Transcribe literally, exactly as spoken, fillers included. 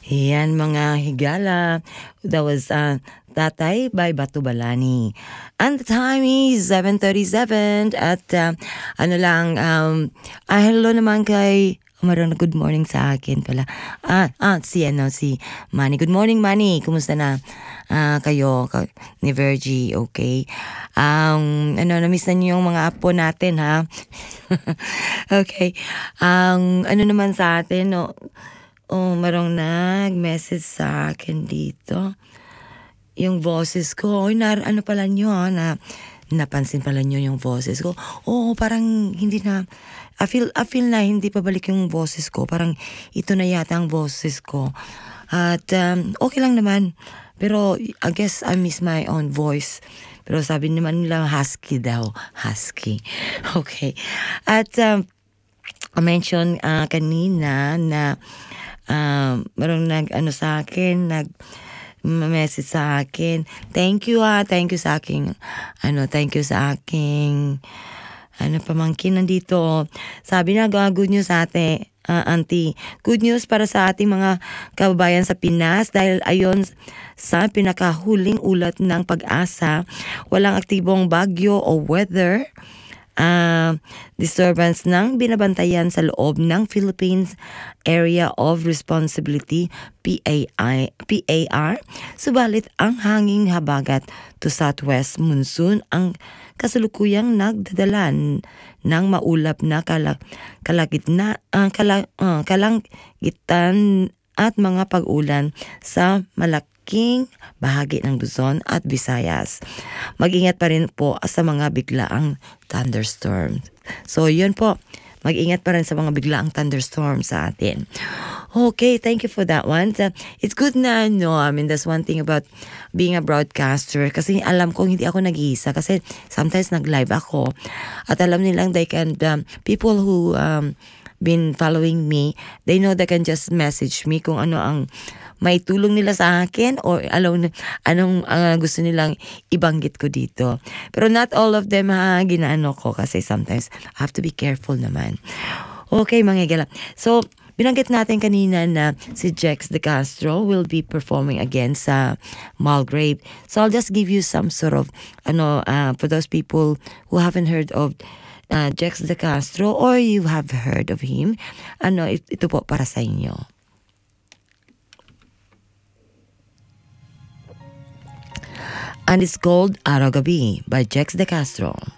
Yan mga higala. That was uh, Tatay by Batubalani. And the time is seven thirty-seven at uh, ano lang, um, ah, hello naman kay Maroon, good morning sa akin pala. Ah, ah si ano, si Manny. Good morning, Manny. Kumusta na ah, kayo ka, ni Virgie? Okay. Um, ano, na-miss na niyo yung mga apo natin, ha? Okay. Ang ano naman sa atin, no? Oh, marong nag-message sa akin dito. Yung boses ko, oy, na, ano pala nyo, ha, na napansin pala nyo yung boses ko. Oo, parang hindi na, I feel, I feel na hindi pa balik yung boses ko. Parang ito na yata ang boses ko. At um, okay lang naman. Pero I guess I miss my own voice. Pero sabi naman nila, husky daw. Husky. Okay. At um, I mentioned uh, kanina na um, marong nag, ano sa akin, nag, message sa akin. Thank you ah, thank you sa aking, ano, thank you sa aking, ano, pamangkin nandito. Sabi na, good news ate, uh, auntie. Good news para sa ating mga kababayan sa Pinas dahil ayon sa pinakahuling ulat ng Pag-asa, walang aktibong bagyo o weather Uh, disturbance ng binabantayan sa loob ng Philippines Area of Responsibility P A I, P A R. Subalit ang hanging habagat to southwest monsoon ang kasalukuyang nagdadala ng maulap na kala, kalagitna, uh, kala, uh, kalangitan at mga pag-ulan sa malaking bahagi ng Luzon at Visayas. Mag-ingat pa rin po sa mga biglaang thunderstorm. So, yun po. Mag-ingat pa rin sa mga biglaang thunderstorm sa atin. Okay, thank you for that one. Uh, it's good na, no, I mean, that's one thing about being a broadcaster. Kasi alam ko hindi ako nag-iisa. Kasi sometimes nag-live ako. At alam nilang they can, um, people who um, been following me, they know they can just message me kung ano ang may tulong nila sa akin or alam anong uh, gusto nilang ibanggit ko dito. Pero not all of them ha, ginaano ko kasi sometimes I have to be careful naman. Okay mga higala. So, binanggit natin kanina na si Jex De Castro will be performing again sa Mulgrave. So, I'll just give you some sort of, ano, uh, for those people who haven't heard of Uh, Jex De Castro or you have heard of him, ano, ito po para sa inyo. And it's called Araw Gabi by Jex De Castro.